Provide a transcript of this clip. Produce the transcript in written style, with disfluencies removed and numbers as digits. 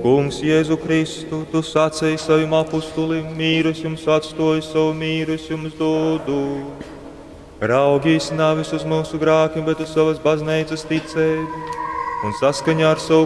Kungs Jēzu Kristu, tu sacēji savim apustulim, mīrus jums atstoju, savu mīrus jums dodu. Raugīs nevis uz mūsu grākiem, bet uz savas baznīcas ticību un saskaņā ar savu